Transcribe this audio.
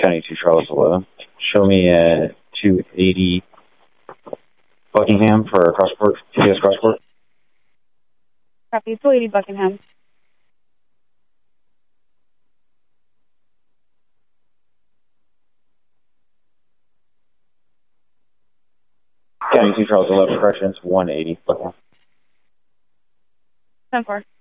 County 2 Charles 11. Show me at 280 Buckingham for crossport, TPS crossport. Copy, 280 Buckingham. County 2 Charles 11, corrections, 180 Buckingham. 10-4.